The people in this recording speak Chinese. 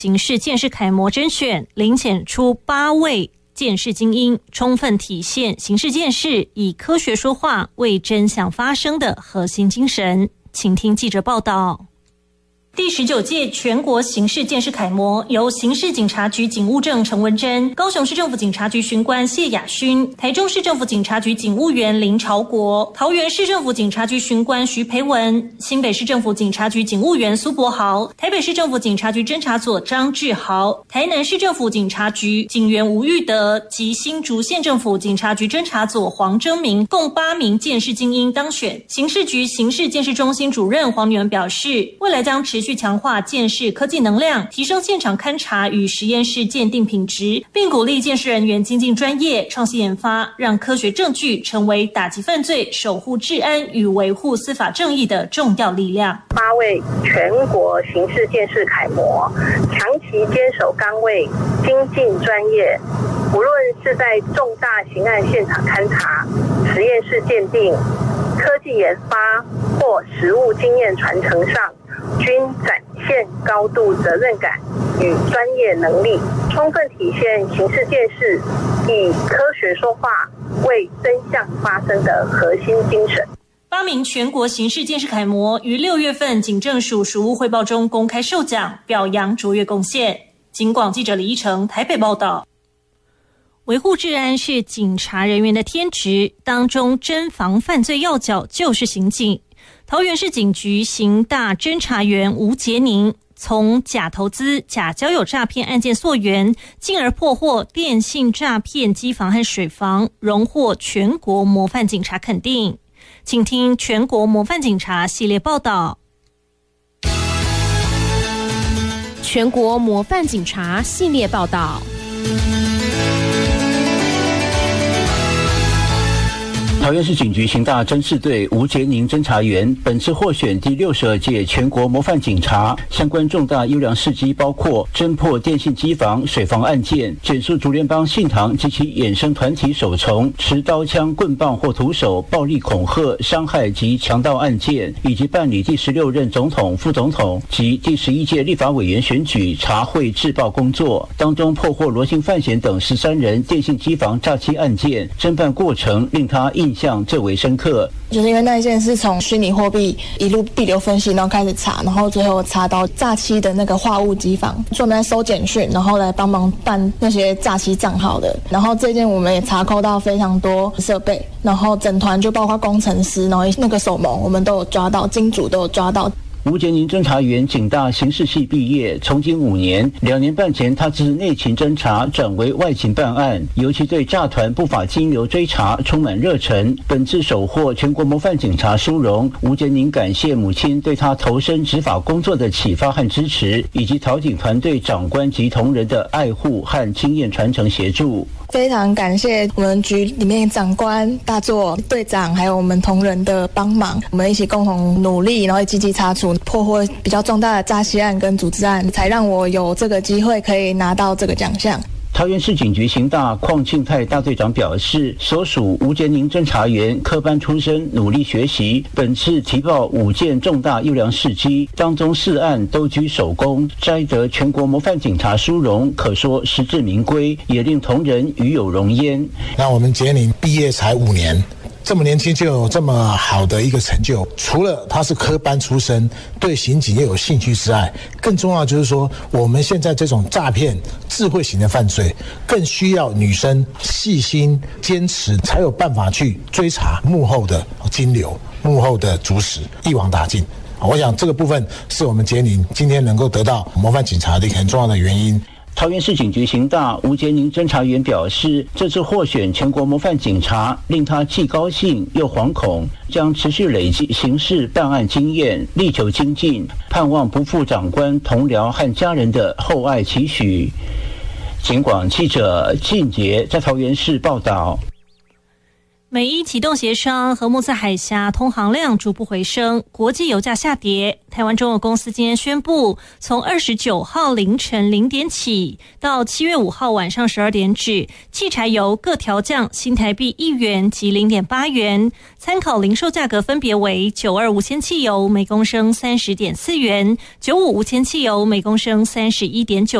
刑事鉴识楷模甄选，遴选出8位鉴识精英，充分体现刑事鉴识以科学说话、为真相发声的核心精神。请听记者报道。第19届全国刑事鉴识楷模由刑事警察局警务正陈文珍、高雄市政府警察局巡官谢雅勋、台中市政府警察局警务员林朝国、桃园市政府警察局巡官徐培文、新北市政府警察局警务员苏博豪、台北市政府警察局侦查所张志豪、台南市政府警察局警员吴玉德及新竹县政府警察局侦查所黄征明共8名鉴识精英当选。刑事局刑事鉴识中心主任黄女文表示，未来将持续强化鉴识科技能量，提升现场勘查与实验室鉴定品质，并鼓励鉴识人员精进专业、创新研发，让科学证据成为打击犯罪、守护治安与维护司法正义的重要力量。 8位全国刑事鉴识楷模，长期坚守岗位，精进专业，无论是在重大刑案现场勘查、实验室鉴定、科技研发或实务经验传承上，均展现高度责任感与专业能力，充分体现刑事鉴识以科学说话、为真相发声的核心精神。 8名全国刑事鉴识楷模于6月份警政署署务汇报中公开授奖，表扬卓越贡献。警广记者李依成台北报道。维护治安是警察人员的天职，当中侦防犯罪要角就是刑警。桃园市警局刑大侦查员吴杰宁从假投资、假交友诈骗案件溯源，进而破获电信诈骗机房和水房，荣获全国模范警察肯定。请听全国模范警察系列报道。 全国模范警察系列报道。 桃园市警局刑大侦视队吴杰宁侦查员本次获选第62届全国模范警察，相关重大优良事迹包括侦破电信机房、水房案件，检肃竹联帮信堂及其衍生团体首从持刀枪、棍棒或徒手暴力恐吓、伤害及强盗案件，以及办理第16任总统、副总统及第11届立法委员选举查汇制报工作，当中破获罗姓犯嫌等13人电信机房诈欺案件，侦办过程令他印象最为深刻。 就是因为那一件是从虚拟货币一路地流分析，然后开始查，然后最后查到诈欺的那个话务机房，所以我们来收简讯，然后来帮忙办那些诈欺账号的。然后这件我们也查扣到非常多设备，然后整团就包括工程师，然后那个守盟我们都有抓到，金主都有抓到。 吴杰宁侦查员警大刑事系毕业，从警5年，2年半前他自内勤侦查转为外勤办案，尤其对诈团不法金流追查充满热忱。本次首获全国模范警察殊荣，吴杰宁感谢母亲对他投身执法工作的启发和支持，以及桃警团队长官及同仁的爱护和经验传承协助。 非常感谢我们局里面长官、大作、队长还有我们同仁的帮忙，我们一起共同努力，然后积极查处破获比较重大的诈欺案跟组织案，才让我有这个机会可以拿到这个奖项。 桃园市警局刑大邝庆泰大队长表示，所属吴杰宁侦查员科班出身，努力学习，本次提报5件重大优良事迹，当中4案都居首功，摘得全国模范警察殊荣，可说实至名归，也令同仁与有荣焉。 那我们杰宁毕业才5年，这么年轻就有这么好的一个成就，除了他是科班出身，对刑警也有兴趣之外，更重要就是说，我们现在这种诈骗、智慧型的犯罪，更需要女生细心、坚持，才有办法去追查幕后的金流、幕后的主使，一网打尽。我想这个部分是我们杰宁今天能够得到模范警察的一个很重要的原因。 桃园市警局刑大吴杰宁侦查员表示，这次获选全国模范警察，令他既高兴又惶恐，将持续累积刑事办案经验，力求精进，盼望不负长官、同僚和家人的厚爱期许。警广记者靳杰在桃园市报道。 美伊启动协商，荷木斯海峡通航量逐步回升，国际油价下跌。台湾中油公司今天宣布，从29号凌晨0点起到7月5号晚上12点止，汽柴油各调降新台币1元及 0.8 元，参考零售价格分别为92无铅汽油每公升 30.4 元，95无铅汽油每公升 31.9